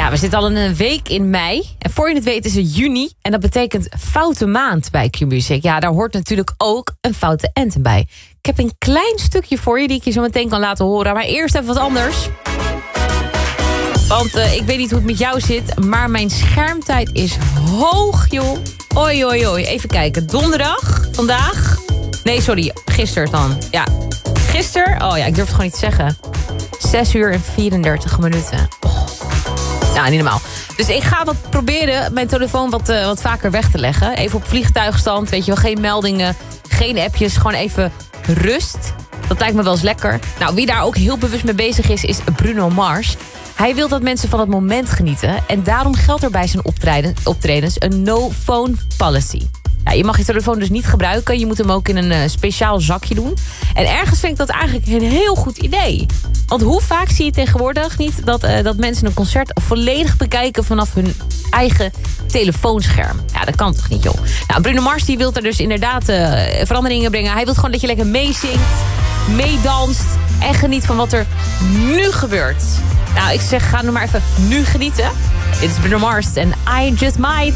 Ja, we zitten al een week in mei. En voor je het weet is het juni. En dat betekent foute maand bij Q-Music. Ja, daar hoort natuurlijk ook een foute anthem bij. Ik heb een klein stukje voor je die ik je zo meteen kan laten horen. Maar eerst even wat anders. Want ik weet niet hoe het met jou zit. Maar mijn schermtijd is hoog, joh. Oi, oi, oi. Even kijken. Donderdag, vandaag. Nee, sorry. Gisteren dan. Ja. Gisteren. Oh ja, ik durf het gewoon niet te zeggen. 6 uur en 34 minuten. Oh. Nou, niet normaal. Dus ik ga wat proberen mijn telefoon wat vaker weg te leggen. Even op vliegtuigstand, weet je wel. Geen meldingen, geen appjes. Gewoon even rust. Dat lijkt me wel eens lekker. Nou, wie daar ook heel bewust mee bezig is Bruno Mars. Hij wil dat mensen van het moment genieten. En daarom geldt er bij zijn optredens een no-phone policy. Ja, je mag je telefoon dus niet gebruiken. Je moet hem ook in een speciaal zakje doen. En ergens vind ik dat eigenlijk een heel goed idee. Want hoe vaak zie je tegenwoordig niet dat mensen een concert volledig bekijken vanaf hun eigen telefoonscherm. Ja, dat kan toch niet, joh. Nou, Bruno Mars die wil er dus inderdaad veranderingen brengen. Hij wil gewoon dat je lekker meezingt, meedanst en geniet van wat er nu gebeurt. Nou, ik zeg, ga nu maar even nu genieten. Dit is Bruno Mars en I Just Might.